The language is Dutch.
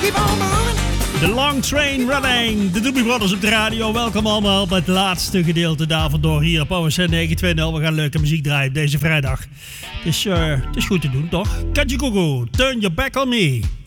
The Long Train Running. De Doobie Brothers op de radio. Welkom allemaal bij het laatste gedeelte daarvan door hier op OSN 920. We gaan leuke muziek draaien deze vrijdag. Het is goed te doen, toch? Kajukugu, Turn Your Back On Me.